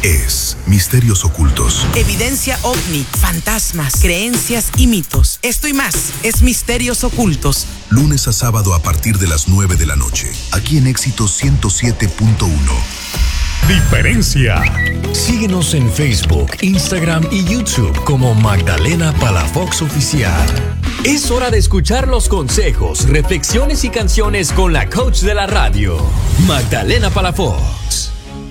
es Misterios Ocultos. Evidencia ovni, fantasmas, creencias y mitos. Esto y más es Misterios Ocultos. Lunes a sábado a partir de las 9 de la noche. Aquí en Éxito 107.1. Diferencia. Síguenos en Facebook, Instagram y YouTube como Magdalena Palafox Oficial. Es hora de escuchar los consejos, reflexiones y canciones con la coach de la radio, Magdalena Palafox.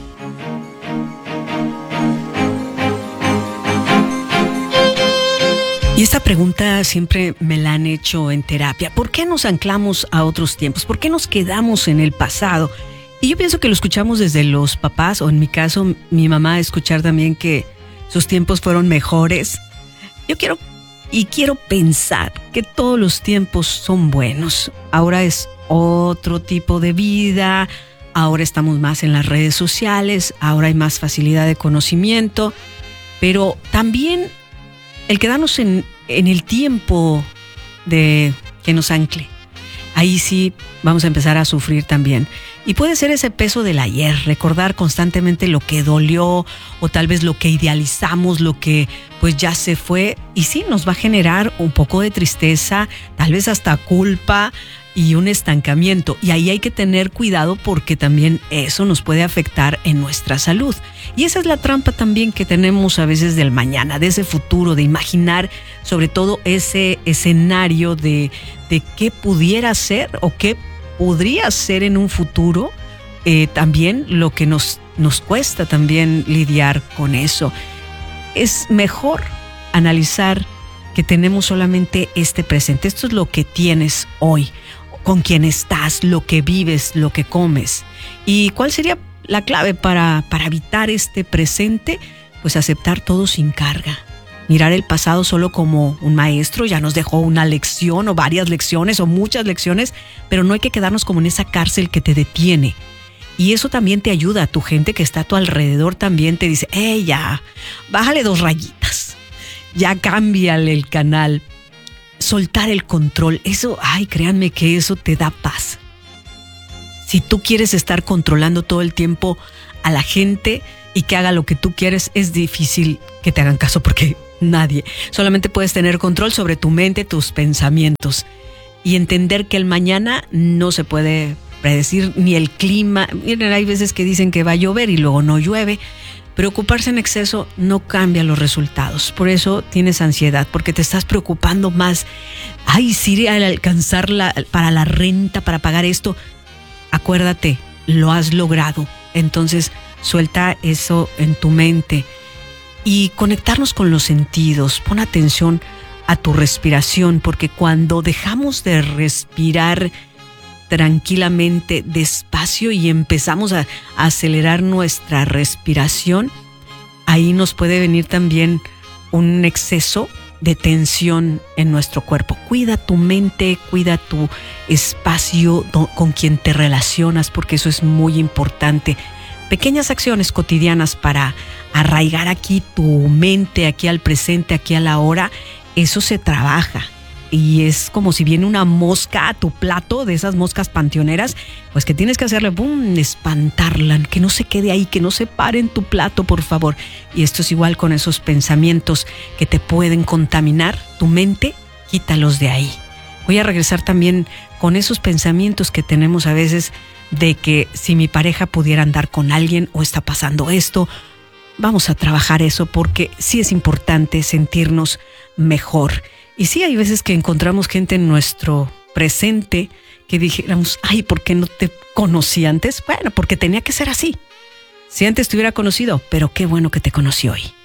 Y esta pregunta siempre me la han hecho en terapia. ¿Por qué nos anclamos a otros tiempos? ¿Por qué nos quedamos en el pasado? Y yo pienso que lo escuchamos desde los papás, o en mi caso, mi mamá, escuchar también que sus tiempos fueron mejores. Yo quiero pensar que todos los tiempos son buenos. Ahora es otro tipo de vida, ahora estamos más en las redes sociales, ahora hay más facilidad de conocimiento, pero también el quedarnos en el tiempo de que nos ancle, ahí sí vamos a empezar a sufrir también. Y puede ser ese peso del ayer, recordar constantemente lo que dolió o tal vez lo que idealizamos, lo que pues ya se fue. Y sí, nos va a generar un poco de tristeza, tal vez hasta culpa y un estancamiento. Y ahí hay que tener cuidado porque también eso nos puede afectar en nuestra salud. Y esa es la trampa también que tenemos a veces del mañana, de ese futuro, de imaginar sobre todo ese escenario de qué pudiera ser o qué podría ser en un futuro. También lo que nos cuesta también lidiar con eso. Es mejor analizar que tenemos solamente este presente. Esto es lo que tienes hoy, con quién estás, lo que vives, lo que comes. ¿Y cuál sería la clave para evitar este presente? Pues aceptar todo sin carga. Mirar el pasado solo como un maestro, ya nos dejó una lección o varias lecciones o muchas lecciones, pero no hay que quedarnos como en esa cárcel que te detiene. Y eso también te ayuda. Tu gente que está a tu alrededor también te dice, ya, bájale 2 rayitas, ya cámbiale el canal. Soltar el control, eso, créanme que eso te da paz. Si tú quieres estar controlando todo el tiempo a la gente y que haga lo que tú quieres, es difícil que te hagan caso porque nadie. Solamente puedes tener control sobre tu mente, tus pensamientos y entender que el mañana no se puede predecir, ni el clima. Miren, hay veces que dicen que va a llover y luego no llueve. Preocuparse en exceso no cambia los resultados. Por eso tienes ansiedad, porque te estás preocupando más. Sí, al alcanzar para la renta, para pagar esto. Acuérdate, lo has logrado. Entonces, suelta eso en tu mente. Y conectarnos con los sentidos. Pon atención a tu respiración, porque cuando dejamos de respirar tranquilamente, despacio, y empezamos a acelerar nuestra respiración, ahí nos puede venir también un exceso de tensión en nuestro cuerpo. Cuida tu mente, cuida tu espacio con quien te relacionas, porque eso es muy importante. Pequeñas acciones cotidianas para arraigar aquí tu mente, aquí al presente, aquí a la hora, eso se trabaja. Y es como si viene una mosca a tu plato, de esas moscas panteoneras, pues que tienes que hacerle ¡bum!, espantarla, que no se quede ahí, que no se pare en tu plato, por favor. Y esto es igual con esos pensamientos que te pueden contaminar tu mente, quítalos de ahí. Voy a regresar también con esos pensamientos que tenemos a veces de que si mi pareja pudiera andar con alguien o está pasando esto. Vamos a trabajar eso porque sí es importante sentirnos mejor. Y sí, hay veces que encontramos gente en nuestro presente que dijéramos, ¿por qué no te conocí antes? Bueno, porque tenía que ser así. Si antes te hubiera conocido, pero qué bueno que te conocí hoy.